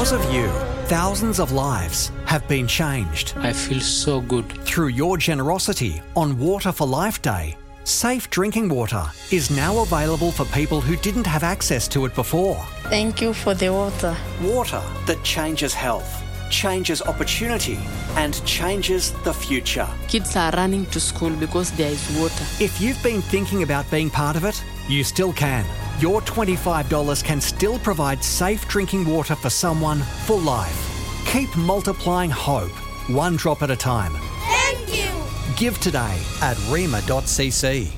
Because of you, thousands of lives have been changed. I feel so good. Through your generosity on Water for Life Day, safe drinking water is now available for people who didn't have access to it before. Thank you for the water. Water that changes health, changes opportunity, and changes the future. Kids are running to school because there is water. If you've been thinking about being part of it, you still can. Your $25 can still provide safe drinking water for someone for life. Keep multiplying hope, one drop at a time. Thank you. Give today at rema.cc.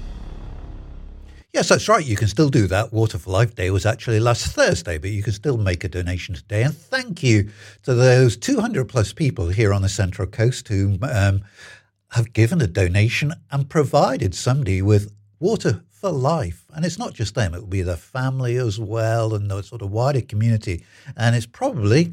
Yes, that's right. You can still do that. Water for Life Day was actually last Thursday, but you can still make a donation today. And thank you to those 200 plus people here on the Central Coast who have given a donation and provided somebody with water for life. And it's not just them, it will be their family as well and the sort of wider community. And it's probably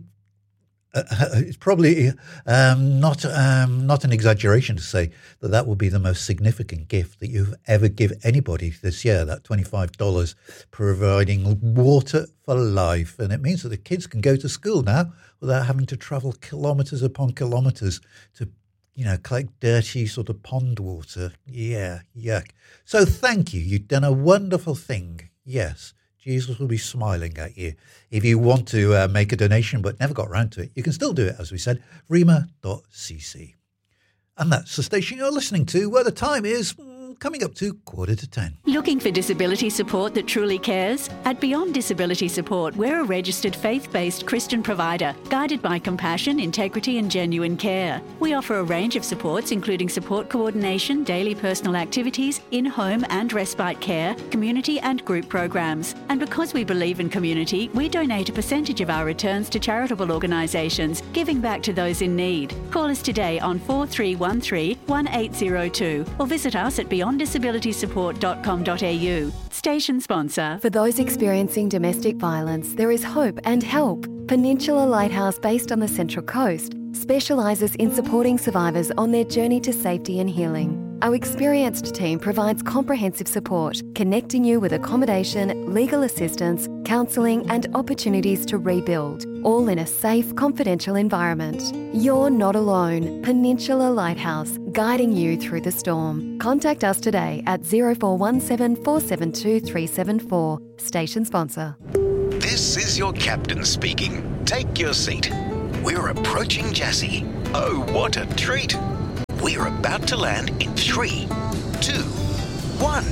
not an exaggeration to say that will be the most significant gift that you've ever given anybody this year, that $25 providing water for life. And it means that the kids can go to school now without having to travel kilometres upon kilometres to collect dirty sort of pond water. Yeah, yuck. So thank you. You've done a wonderful thing. Yes, Jesus will be smiling at you. If you want to make a donation but never got around to it, you can still do it, as we said, rema.cc. And that's the station you're listening to, where the time is coming up to 9:45. Looking for disability support that truly cares? At Beyond Disability Support, we're a registered faith-based Christian provider, guided by compassion, integrity and genuine care. We offer a range of supports, including support coordination, daily personal activities, in-home and respite care, community and group programs. And because we believe in community, we donate a percentage of our returns to charitable organisations, giving back to those in need. Call us today on 4313 1802 or visit us at beyonddisabilitysupport.com.au. Station sponsor. For those experiencing domestic violence, there is hope and help. Peninsula Lighthouse, based on the Central Coast, specialises in supporting survivors on their journey to safety and healing. Our experienced team provides comprehensive support, connecting you with accommodation, legal assistance, counselling and opportunities to rebuild, all in a safe, confidential environment. You're not alone. Peninsula Lighthouse, guiding you through the storm. Contact us today at 0417 472 374. Station sponsor. This is your captain speaking. Take your seat. We're approaching Jassy. Oh, what a treat. We're about to land in 3, 2, 1.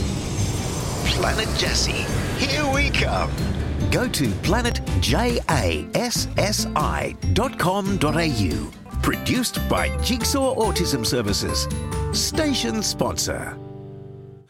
Planet Jassy, here we come. Go to planetjassi.com.au. Produced by Jigsaw Autism Services. Station sponsor.